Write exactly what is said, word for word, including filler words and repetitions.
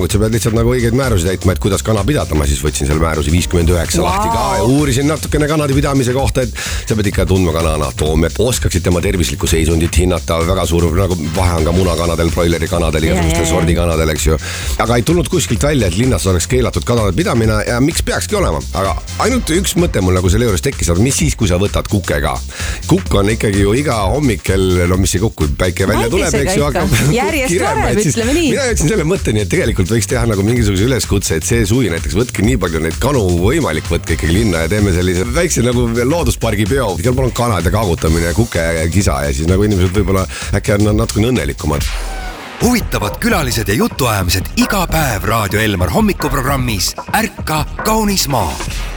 piirangut, sa pead lihtsalt nagu õigeid määrusi täitma, et kuidas kana pidada. Ma siis võtsin selle määruse viiskümmend üheksa wow. lahti ka ja uurisin natukene kanade pidamise kohta, et sa pead ikka tundma kana anatoomiat, oskaksid tema tervislikku seisundit hinnata, väga suur nagu vahe on ka munakanadel, broileri kanadel, igasugustel sordi kanadel, eks ju. Aga ei tulnud kuskilt välja, et linnas oleks keelatud kanade pidamine ja miks peakski olema. Aga ainult üks mõte mul nagu selle juures tekkis, mis siis, kui sa võtad kuke ka. Kukk on ikkagi ju iga hommikel, no mis ei kukku, päike välja tuleb, eks ju, hakkab järjest varem, ütleme nii. Mina jõudsin selle mõtteni, et tegelikult võiks teha nagu mingisuguse üleskutse, et see suvi näiteks võtke nii palju neid kanu võimalik, võtke ikkagi linna ja teeme sellise väikse nagu looduspargi peo. Seal palun kanad ja kaagutamine ja kuke ja kisa ja siis nagu inimesed võib-olla äkki on natuke õnnelikumad. Huvitavad külalised ja jutuajamised iga päev Raadio Elmar hommikuprogrammis Ärka kaunis maa.